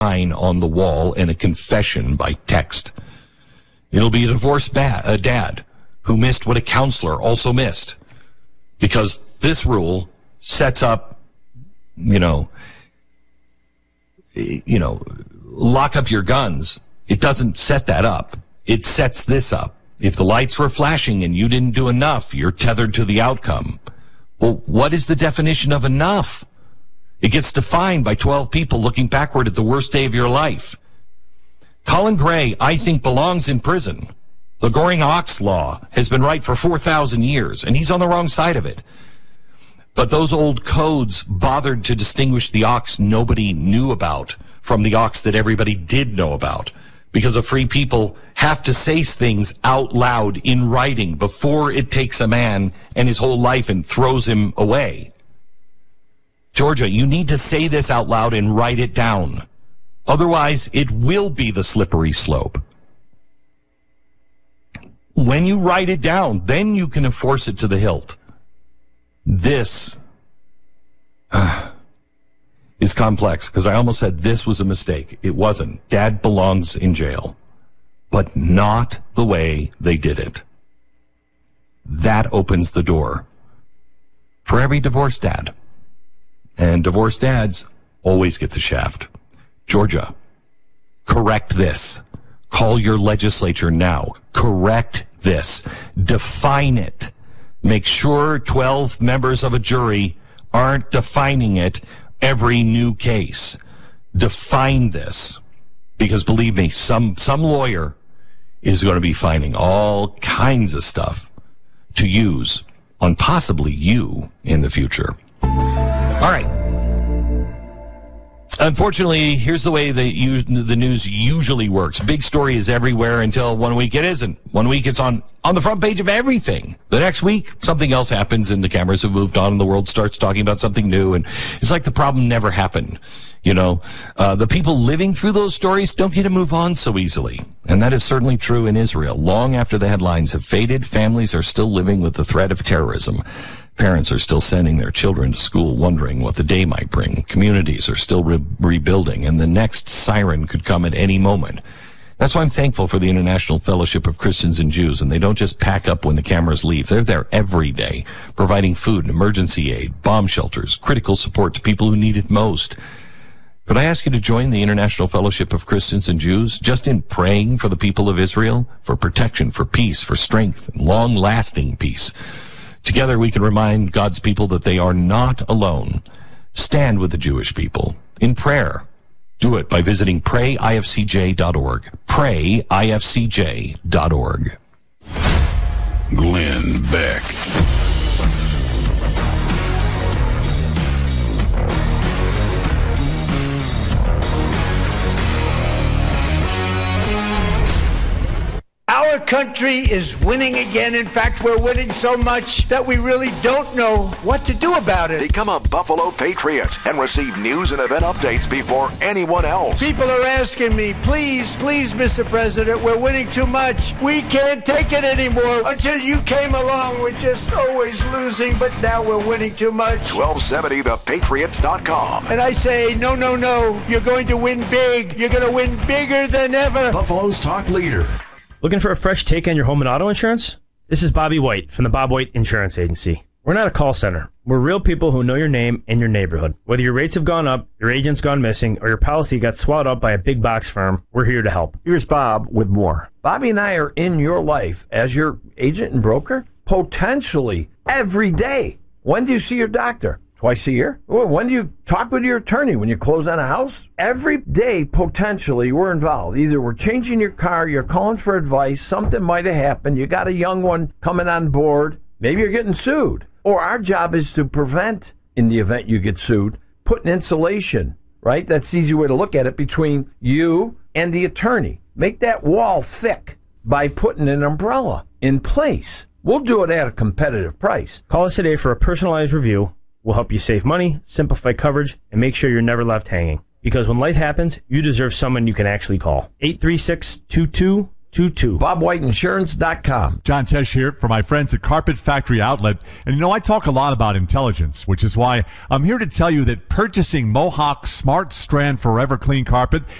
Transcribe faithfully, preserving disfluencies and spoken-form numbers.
sign on the wall and a confession by text. It'll be a divorced ba- a dad who missed what a counselor also missed. Because this rule sets up, you know, you know, lock up your guns. It doesn't set that up. It sets this up. If the lights were flashing and you didn't do enough, you're tethered to the outcome. Well, what is the definition of enough? It gets defined by twelve people looking backward at the worst day of your life. Colin Gray, I think, belongs in prison. The Goring Ox law has been right for four thousand years, and he's on the wrong side of it. But those old codes bothered to distinguish the ox nobody knew about from the ox that everybody did know about, because a free people have to say things out loud in writing before it takes a man and his whole life and throws him away. Georgia, you need to say this out loud and write it down. Otherwise, it will be the slippery slope. When you write it down, then you can enforce it to the hilt. This uh, is complex, because I almost said this was a mistake. It wasn't. Dad belongs in jail. But not the way they did it. That opens the door for every divorced dad. And divorced dads always get the shaft. Georgia, correct this. Call your legislature now. Correct this. Define it. Make sure twelve members of a jury aren't defining it every new case. Define this. Because believe me, some, some lawyer is going to be finding all kinds of stuff to use on possibly you in the future. All right. Unfortunately, here's the way the, the news usually works. Big story is everywhere until one week it isn't. One week it's on, on the front page of everything. The next week, something else happens and the cameras have moved on and the world starts talking about something new. And it's like the problem never happened. You know, uh, the people living through those stories don't get to move on so easily. And that is certainly true in Israel. Long after the headlines have faded, families are still living with the threat of terrorism. Parents are still sending their children to school wondering what the day might bring. Communities are still re- rebuilding, and the next siren could come at any moment. That's why I'm thankful for the International Fellowship of Christians and Jews, and they don't just pack up when the cameras leave. They're there every day, providing food, emergency aid, bomb shelters, critical support to people who need it most. Could I ask you to join the International Fellowship of Christians and Jews just in praying for the people of Israel, for protection, for peace, for strength, and long-lasting peace? Together we can remind God's people that they are not alone. Stand with the Jewish people in prayer. Do it by visiting pray I F C J dot org. pray I F C J dot org. Glenn Beck. Our country is winning again. In fact, we're winning so much that we really don't know what to do about it. Become a Buffalo Patriot and receive news and event updates before anyone else. People are asking me, please, please, Mister President, we're winning too much. We can't take it anymore. Until you came along, we're just always losing, but now we're winning too much. twelve seventy the patriot dot com. And I say, no, no, no, you're going to win big. You're going to win bigger than ever. Buffalo's talk leader. Looking for a fresh take on your home and auto insurance? This is Bobby White from the Bob White Insurance Agency. We're not a call center. We're real people who know your name and your neighborhood. Whether your rates have gone up, your agent's gone missing, or your policy got swallowed up by a big box firm, we're here to help. Here's Bob with more. Bobby and I are in your life as your agent and broker, potentially every day. When do you see your doctor? Twice a year? When do you talk with your attorney? When you close on a house? Every day, potentially, we're involved. Either we're changing your car, you're calling for advice, something might have happened, you got a young one coming on board, maybe you're getting sued. Or our job is to prevent, in the event you get sued, putting insulation, right? That's the easy way to look at it, between you and the attorney. Make that wall thick by putting an umbrella in place. We'll do it at a competitive price. Call us today for a personalized review. We'll help you save money, simplify coverage, and make sure you're never left hanging. Because when life happens, you deserve someone you can actually call. eight three six, two two two two. bob white insurance dot com. John Tesh here for my friends at Carpet Factory Outlet. And you know, I talk a lot about intelligence, which is why I'm here to tell you that purchasing Mohawk Smart Strand Forever Clean Carpet